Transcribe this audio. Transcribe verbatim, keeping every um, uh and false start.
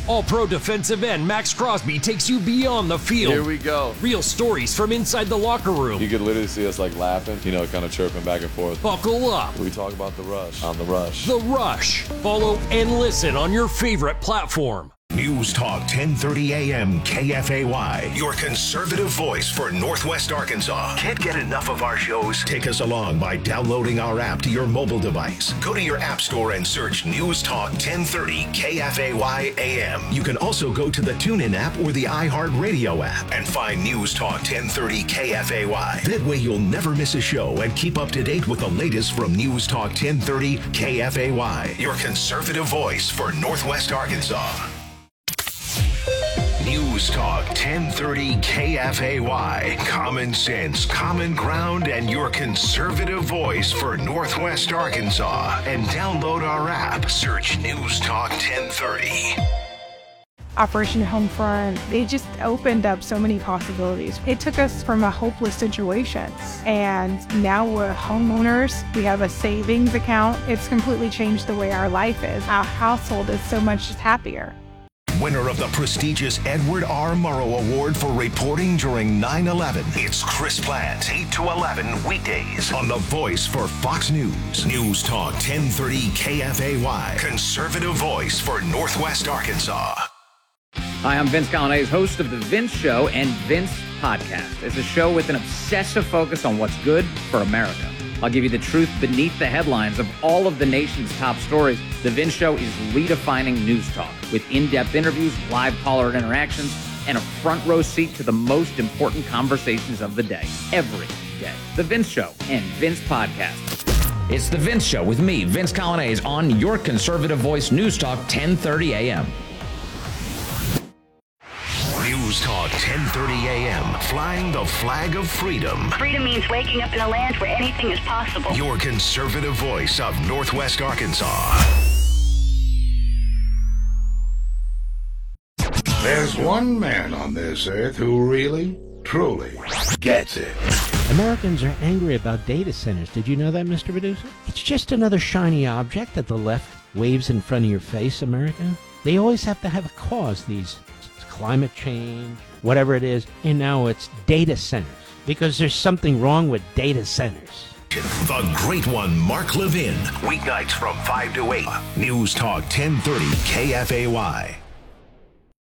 All-Pro defensive end Max Crosby takes you beyond the field. Here we go. Real stories from inside the locker room. You could literally see us like laughing, you know, kind of chirping back and forth. Buckle up. We talk about The Rush on The Rush. The Rush. Follow and listen on your favorite platform. News Talk ten thirty A M K F A Y, your conservative voice for Northwest Arkansas. Can't get enough of our shows? Take us along by downloading our app to your mobile device. Go to your app store and search News Talk ten thirty K F A Y A M. You can also go to the TuneIn app or the iHeartRadio app and find News Talk ten thirty K F A Y. That way you'll never miss a show and keep up to date with the latest from News Talk ten thirty K F A Y, your conservative voice for Northwest Arkansas. News Talk ten thirty K F A Y. Common sense, common ground, and your conservative voice for Northwest Arkansas. And download our app. Search News Talk ten thirty. Operation Homefront, they just opened up so many possibilities. It took us from a hopeless situation, and now we're homeowners. We have a savings account. It's completely changed the way our life is. Our household is so much happier. Winner of the prestigious Edward R. Murrow Award for reporting during nine eleven. It's Chris Plant, eight to eleven weekdays on The Voice for Fox News. News Talk ten thirty K F A Y. Conservative voice for Northwest Arkansas. Hi, I'm Vince Colonnese, host of The Vince Show and Vince Podcast. It's a show with an obsessive focus on what's good for America. I'll give you the truth beneath the headlines of all of the nation's top stories. The Vince Show is redefining news talk with in-depth interviews, live caller interactions, and a front row seat to the most important conversations of the day, every day. The Vince Show and Vince Podcast. It's The Vince Show with me, Vince Colonnese, on your conservative voice, News Talk ten thirty A M. News Talk ten thirty A M, flying the flag of freedom. Freedom means waking up in a land where anything is possible. Your conservative voice of Northwest Arkansas. There's one man on this earth who really, truly gets it. Americans are angry about data centers. Did you know that, Mister Producer? It's just another shiny object that the left waves in front of your face, America. They always have to have a cause, these climate change, whatever it is, and now it's data centers, because there's something wrong with data centers. The great one, Mark Levin, weeknights from five to eight. News Talk ten thirty K F A Y.